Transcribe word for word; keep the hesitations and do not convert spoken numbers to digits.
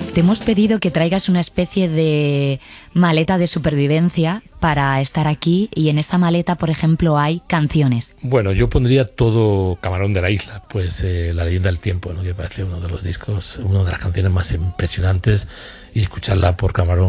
Te hemos pedido que traigas una especie de maleta de supervivencia para estar aquí, y en esa maleta, por ejemplo, hay canciones. Bueno, yo pondría todo Camarón de la Isla, pues eh, La leyenda del tiempo, ¿no? Que parece uno de los discos, una de las canciones más impresionantes, y escucharla por Camarón